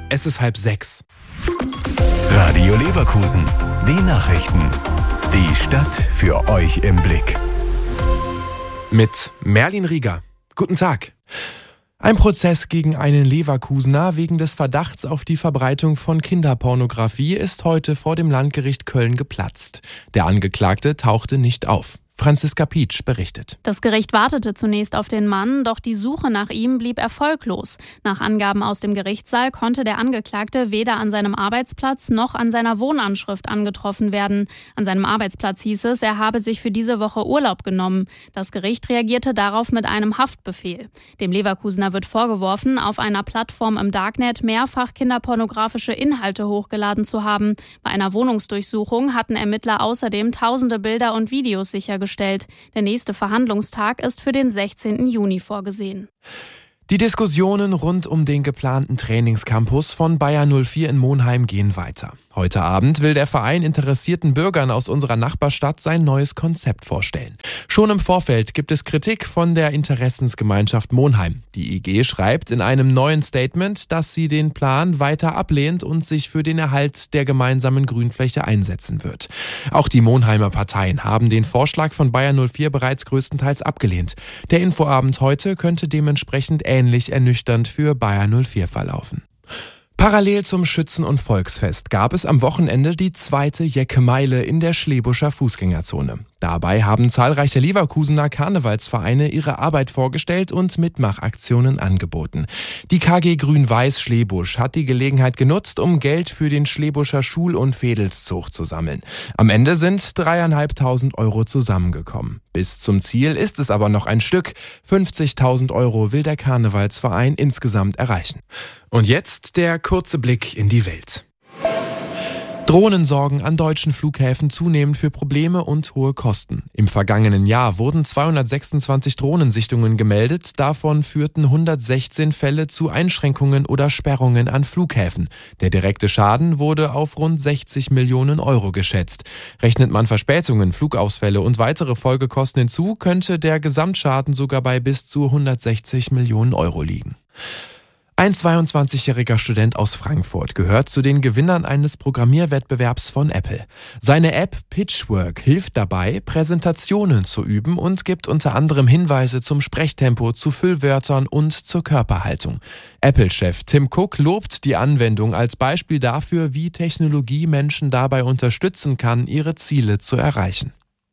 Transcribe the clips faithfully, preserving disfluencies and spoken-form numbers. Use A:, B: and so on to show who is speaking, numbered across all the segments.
A: Es ist halb sechs.
B: Radio Leverkusen. Die Nachrichten. Die Stadt für euch im Blick.
A: Mit Merlin Rieger. Guten Tag. Ein Prozess gegen einen Leverkusener wegen des Verdachts auf die Verbreitung von Kinderpornografie ist heute vor dem Landgericht Köln geplatzt. Der Angeklagte tauchte nicht auf. Franziska Pietsch berichtet.
C: Das Gericht wartete zunächst auf den Mann, doch die Suche nach ihm blieb erfolglos. Nach Angaben aus dem Gerichtssaal konnte der Angeklagte weder an seinem Arbeitsplatz noch an seiner Wohnanschrift angetroffen werden. An seinem Arbeitsplatz hieß es, er habe sich für diese Woche Urlaub genommen. Das Gericht reagierte darauf mit einem Haftbefehl. Dem Leverkusener wird vorgeworfen, auf einer Plattform im Darknet mehrfach kinderpornografische Inhalte hochgeladen zu haben. Bei einer Wohnungsdurchsuchung hatten Ermittler außerdem tausende Bilder und Videos sichergestellt. Der nächste Verhandlungstag ist für den sechzehnten Juni vorgesehen.
A: Die Diskussionen rund um den geplanten Trainingscampus von Bayer null vier in Monheim gehen weiter. Heute Abend will der Verein interessierten Bürgern aus unserer Nachbarstadt sein neues Konzept vorstellen. Schon im Vorfeld gibt es Kritik von der Interessensgemeinschaft Monheim. Die I G schreibt in einem neuen Statement, dass sie den Plan weiter ablehnt und sich für den Erhalt der gemeinsamen Grünfläche einsetzen wird. Auch die Monheimer Parteien haben den Vorschlag von Bayer null vier bereits größtenteils abgelehnt. Der Infoabend heute könnte dementsprechend ähnlich ernüchternd für Bayer null vier verlaufen. Parallel zum Schützen- und Volksfest gab es am Wochenende die zweite Jecke-Meile in der Schlebuscher Fußgängerzone. Dabei haben zahlreiche Leverkusener Karnevalsvereine ihre Arbeit vorgestellt und Mitmachaktionen angeboten. Die K G Grün-Weiß Schlebusch hat die Gelegenheit genutzt, um Geld für den Schlebuscher Schul- und Vedelszug zu sammeln. Am Ende sind dreieinhalbtausend Euro zusammengekommen. Bis zum Ziel ist es aber noch ein Stück. fünfzigtausend Euro will der Karnevalsverein insgesamt erreichen. Und jetzt der kurze Blick in die Welt. Drohnen sorgen an deutschen Flughäfen zunehmend für Probleme und hohe Kosten. Im vergangenen Jahr wurden zweihundertsechsundzwanzig Drohnensichtungen gemeldet, davon führten hundertsechzehn Fälle zu Einschränkungen oder Sperrungen an Flughäfen. Der direkte Schaden wurde auf rund sechzig Millionen Euro geschätzt. Rechnet man Verspätungen, Flugausfälle und weitere Folgekosten hinzu, könnte der Gesamtschaden sogar bei bis zu hundertsechzig Millionen Euro liegen. Ein zweiundzwanzigjähriger Student aus Frankfurt gehört zu den Gewinnern eines Programmierwettbewerbs von Apple. Seine App Pitchwork hilft dabei, Präsentationen zu üben und gibt unter anderem Hinweise zum Sprechtempo, zu Füllwörtern und zur Körperhaltung. Apple-Chef Tim Cook lobt die Anwendung als Beispiel dafür, wie Technologie Menschen dabei unterstützen kann, ihre Ziele zu erreichen.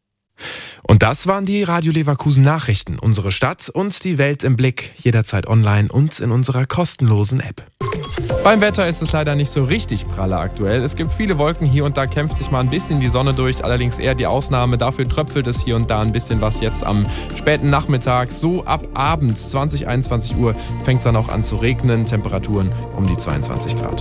A: Und das waren die Radio Leverkusen Nachrichten. Unsere Stadt und die Welt im Blick. Jederzeit online und in unserer kostenlosen App. Beim Wetter ist es leider nicht so richtig pralle aktuell. Es gibt viele Wolken, hier und da kämpft sich mal ein bisschen die Sonne durch. Allerdings eher die Ausnahme. Dafür tröpfelt es hier und da ein bisschen was jetzt am späten Nachmittag. So ab abends, zwanzig, einundzwanzig Uhr, fängt es dann auch an zu regnen. Temperaturen um die zweiundzwanzig Grad.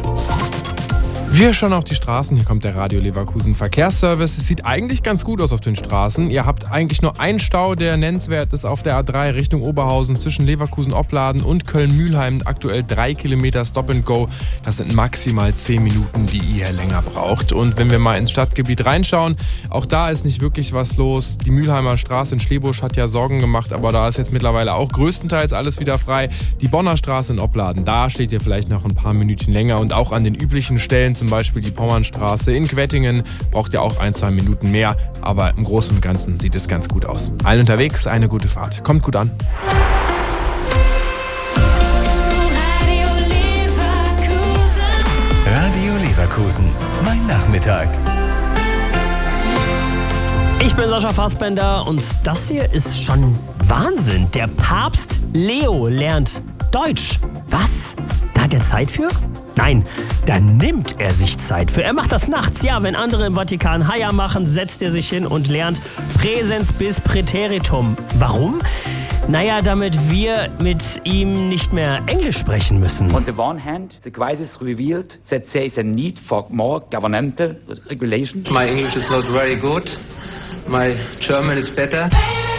A: Wir schauen auf die Straßen. Hier kommt der Radio Leverkusen Verkehrsservice. Es sieht eigentlich ganz gut aus auf den Straßen. Ihr habt eigentlich nur einen Stau, der nennenswert ist auf der A drei Richtung Oberhausen zwischen Leverkusen-Opladen und Köln-Mühlheim. Aktuell drei Kilometer Stop and Go. Das sind maximal zehn Minuten, die ihr länger braucht. Und wenn wir mal ins Stadtgebiet reinschauen, auch da ist nicht wirklich was los. Die Mühlheimer Straße in Schlebusch hat ja Sorgen gemacht, aber da ist jetzt mittlerweile auch größtenteils alles wieder frei. Die Bonner Straße in Opladen, da steht ihr vielleicht noch ein paar Minütchen länger. Und auch an den üblichen Stellen, zum Beispiel die Pommernstraße in Quettingen, braucht ja auch ein, zwei Minuten mehr. Aber im Großen und Ganzen sieht es ganz gut aus. Allen unterwegs eine gute Fahrt. Kommt gut an.
B: Radio Leverkusen. Radio Leverkusen. Mein Nachmittag.
D: Ich bin Sascha Fassbender und das hier ist schon Wahnsinn. Der Papst Leo lernt Deutsch. Was? Da hat er Zeit für? Nein, da nimmt er sich Zeit für. Er macht das nachts. Ja, wenn andere im Vatikan Haia machen, setzt er sich hin und lernt Präsens bis Präteritum. Warum? Naja, damit wir mit ihm nicht mehr Englisch sprechen müssen.
E: On the one hand, the crisis revealed that there is a need for more governmental regulation.
F: My English is not very good. My German is better.